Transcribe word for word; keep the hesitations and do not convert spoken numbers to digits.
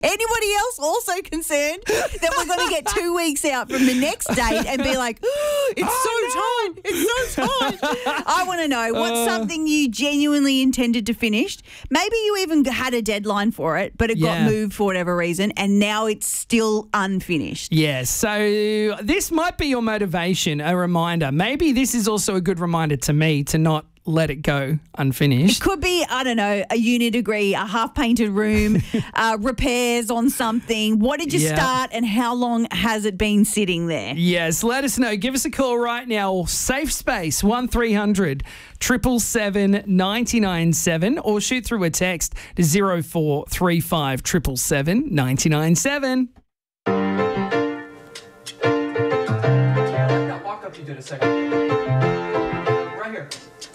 Anybody else also concerned that we're going to get two weeks out from the next date and be like, oh, it's Oh, so tight, it's so tight. I want to know what's uh, something you genuinely intended to finish. Maybe you even had a deadline for it, but it Yeah. got moved for whatever reason, and now it's still unfinished. Yeah, so this might be your motivation, a reminder. Maybe this is also a good reminder to me to not let it go unfinished. It could be, I don't know, a uni degree, a half-painted room, uh, repairs on something. What did you Yeah. start and how long has it been sitting there? Yes, let us know. Give us a call right now. Safe Space, one three hundred seven seven seven nine nine seven, or shoot through a text to zero four three five seven seven seven nine nine seven. That walk up you did a second. Right here.